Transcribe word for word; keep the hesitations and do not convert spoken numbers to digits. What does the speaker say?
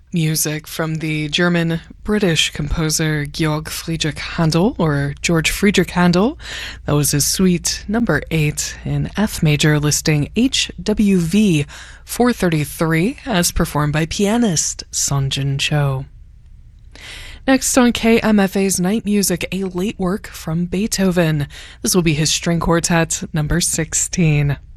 Music from the German-British composer Georg Friedrich Handel, or George Friedrich Handel. That was his suite number eight in F major, listing H W V four thirty-three, as performed by pianist Songjin Cho. Next on K M F A's Night Music, a late work from Beethoven. This will be his String Quartet number sixteen.